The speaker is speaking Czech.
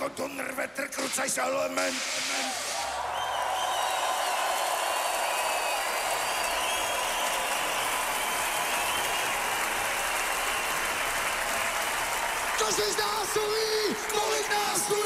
Donner, Wetter, krucaj element. Každý z nás to ví, kolik nás tu